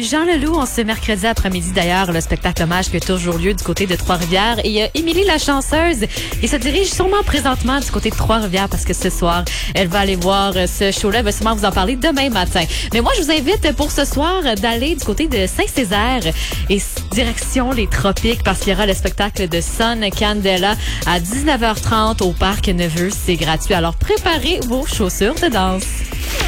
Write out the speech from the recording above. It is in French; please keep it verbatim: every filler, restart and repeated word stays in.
Jean Leloup en ce mercredi après-midi. D'ailleurs, le spectacle hommage qui a toujours lieu du côté de Trois-Rivières. Et il y a Émilie la chanceuse qui se dirige sûrement présentement du côté de Trois-Rivières parce que ce soir, elle va aller voir ce show-là. Elle va sûrement vous en parler demain matin. Mais moi, je vous invite pour ce soir d'aller du côté de Saint-Césaire et direction les tropiques parce qu'il y aura le spectacle de Sun Candela à dix-neuf heures trente au Parc Neveu. C'est gratuit. Alors, préparez vos chaussures de danse.